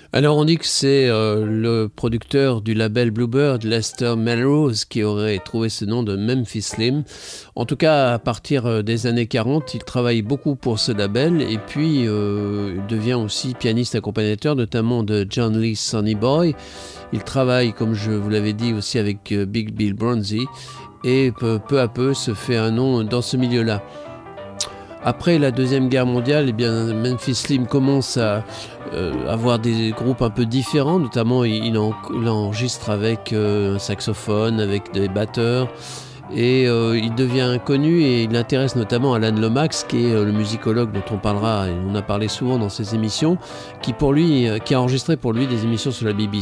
Alors on dit que c'est le producteur du label Bluebird, Lester Melrose, qui aurait trouvé ce nom de Memphis Slim. En tout cas, à partir des années 40, il travaille beaucoup pour ce label et puis il devient aussi pianiste accompagnateur, notamment de John Lee Sonny Boy. Il travaille, comme je vous l'avais dit, aussi avec Big Bill Broonzy et peu à peu se fait un nom dans ce milieu-là. Après la Deuxième Guerre mondiale, eh bien, Memphis Slim commence à avoir des groupes un peu différents, notamment il enregistre avec un saxophone, avec des batteurs, et il devient connu et il intéresse notamment Alan Lomax, qui est le musicologue dont on parlera, et on a parlé souvent dans ses émissions, qui a enregistré pour lui des émissions sur la BBC.